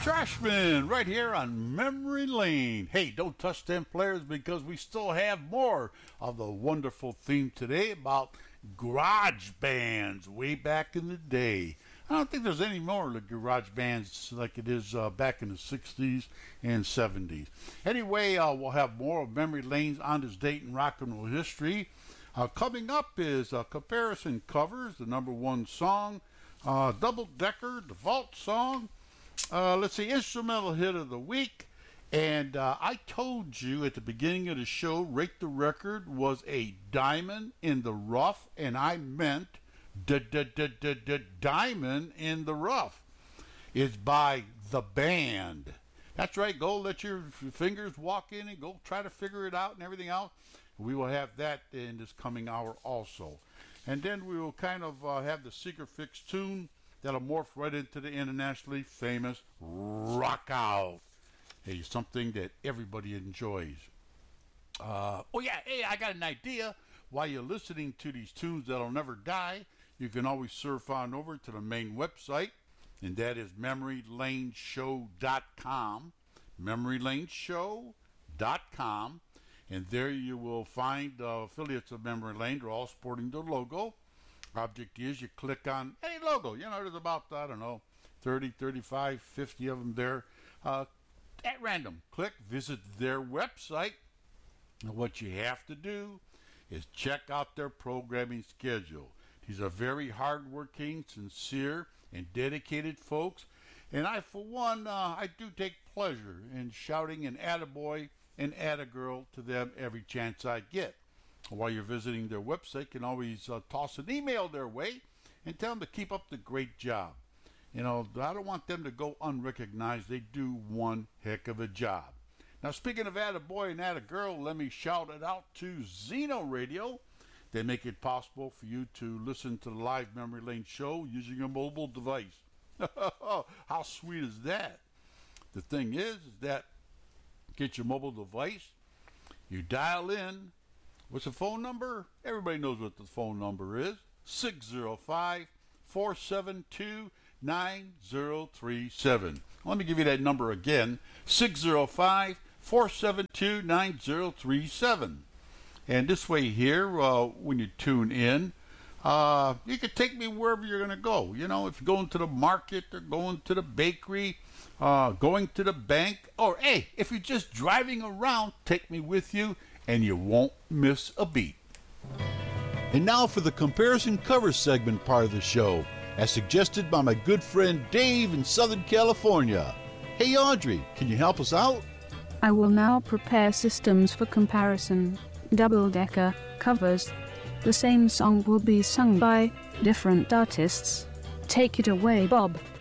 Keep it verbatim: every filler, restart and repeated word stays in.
Trashman, right here on Memory Lane. Hey, don't touch them players because we still have more of the wonderful theme today about garage bands way back in the day. I don't think there's any more of the garage bands like it is uh, back in the sixties and seventies. Anyway, uh, we'll have more of Memory Lanes on this date in rock and roll history. Uh, coming up is uh, Comparison Covers, the number one song, uh, Double Decker, the Vault song. Uh, let's see, instrumental hit of the week. And uh, I told you at the beginning of the show, Rate the Record was a diamond in the rough, and I meant diamond in the rough. It's by The Band. That's right, go let your fingers walk in and go try to figure it out and everything else. We will have that in this coming hour also. And then we will kind of uh, have the Secret Fix tune that'll morph right into the internationally famous Rock Out. Hey, something that everybody enjoys. Uh, oh yeah, hey, I got an idea. While you're listening to these tunes that'll never die, you can always surf on over to the main website, and that is memory lane show dot com. memory lane show dot com. And there you will find uh, affiliates of Memory Lane. They're all sporting the logo. Object is you click on any logo. You know, there's about, I don't know, thirty, thirty-five, fifty of them there. Uh, at random. Click, visit their website. And what you have to do is check out their programming schedule. These are very hardworking, sincere, and dedicated folks. And I, for one, uh, I do take pleasure in shouting an attaboy and attagirl to them every chance I get. While you're visiting their website, you can always uh, toss an email their way and tell them to keep up the great job. You know, I don't want them to go unrecognized. They do one heck of a job. Now, speaking of attaboy and attagirl, let me shout it out to Zeno Radio. They make it possible for you to listen to the live Memory Lane show using a mobile device. How sweet is that? The thing is, is that get your mobile device, you dial in. What's the phone number? Everybody knows what the phone number is. six zero five, four seven two, nine zero three seven. Let me give you that number again. six zero five, four seven two, nine zero three seven. And this way here, uh, when you tune in, uh, you can take me wherever you're going to go. You know, if you're going to the market or going to the bakery, uh, going to the bank, or hey, if you're just driving around, take me with you and you won't miss a beat. And now for the Comparison Cover segment part of the show, as suggested by my good friend Dave in Southern California. Hey Audrey, can you help us out? I will now prepare systems for comparison. Double-decker covers. The same song will be sung by different artists. Take it away, Bob.